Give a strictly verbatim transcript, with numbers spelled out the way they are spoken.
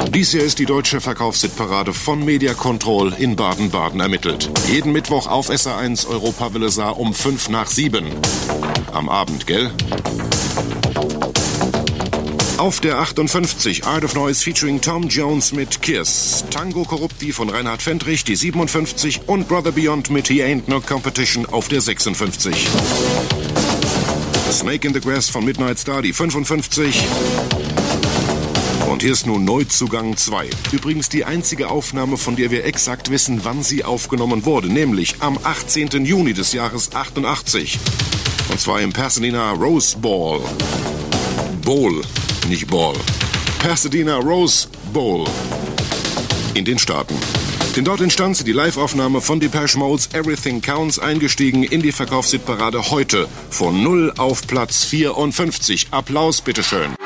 Dies hier ist die deutsche Verkaufshitparade von Media Control in Baden-Baden ermittelt. Jeden Mittwoch auf S R eins Europawelle Saar um fünf nach sieben. Am Abend, gell? Auf der achtundfünfzig Art of Noise featuring Tom Jones mit Kiss, Tango Corrupti von Reinhard Fendrich, die siebenundfünfzig und Brother Beyond mit He Ain't No Competition auf der sechsundfünfzig. Snake in the Grass von Midnight Star, die fünfundfünfzig. Und hier ist nun Neuzugang zwei. Übrigens die einzige Aufnahme, von der wir exakt wissen, wann sie aufgenommen wurde, nämlich am achtzehnten Juni des Jahres achtundachtzig. Und zwar im Pasadena Rose Bowl. Bowl, nicht Ball. Pasadena Rose Bowl in den Staaten. Denn dort entstand die Live-Aufnahme von Depeche Mode's Everything Counts, eingestiegen in die Verkaufshitparade heute von null auf Platz vierundfünfzig. Applaus, bitteschön.